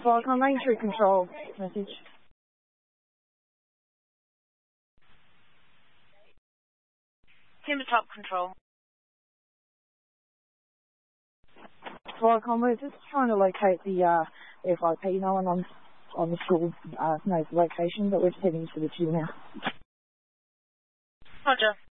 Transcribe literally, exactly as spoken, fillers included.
Well, I'm main through control message. Timber top control. Well, we're just trying to locate the uh, F I P. No one on, on the school uh, knows the location, but we're just heading to the tube now. Roger.